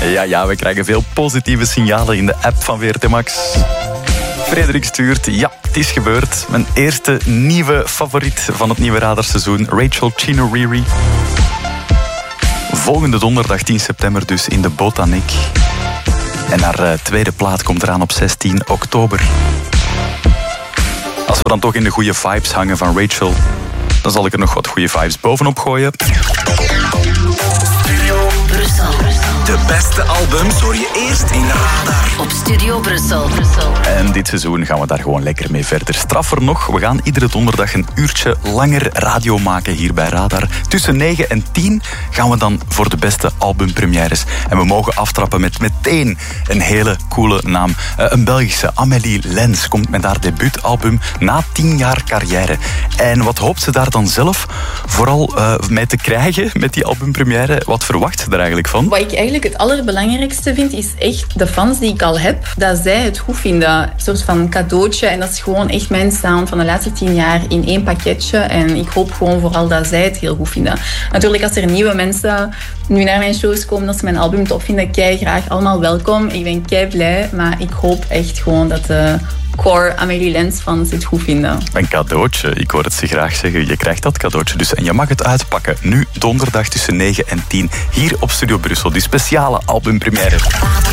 Ja, we krijgen veel positieve signalen in de app van VRT Max. Frederik stuurt, ja, het is gebeurd. Mijn eerste nieuwe favoriet van het nieuwe radarseizoen, Rachel Chino-Riri. Volgende donderdag 10 september dus in de Botaniek. En haar tweede plaat komt eraan op 16 oktober. Als we dan toch in de goede vibes hangen van Rachel, dan zal ik er nog wat goede vibes bovenop gooien. Studio Brussel. De beste albums hoor je eerst in Radar. Op Studio Brussel. En dit seizoen gaan we daar gewoon lekker mee verder. Straffer nog, we gaan iedere donderdag een uurtje langer radio maken hier bij Radar. Tussen 9 en 10 gaan we dan voor de beste albumpremières. En we mogen aftrappen met meteen een hele coole naam. Een Belgische, Amélie Lens, komt met haar debuutalbum na 10 jaar carrière. En wat hoopt ze daar dan zelf vooral mee te krijgen met die albumpremière? Wat verwacht ze er eigenlijk van? Wat ik eigenlijk het allerbelangrijkste vind, is echt de fans die ik al heb, dat zij het goed vinden. Een soort van cadeautje. En dat is gewoon echt mijn sound van de laatste 10 jaar in één pakketje. En ik hoop gewoon vooral dat zij het heel goed vinden. Natuurlijk, als er nieuwe mensen nu naar mijn shows komen, dat ze mijn album tof vinden, kei graag. Allemaal welkom. Ik ben kei blij. Maar ik hoop echt gewoon dat de core Amélie Lens fans het goed vinden. Een cadeautje, ik hoor het ze graag zeggen. Je krijgt dat cadeautje dus en je mag het uitpakken. Nu donderdag tussen 9 en 10 hier op Studio Brussel. Die speciale albumpremière.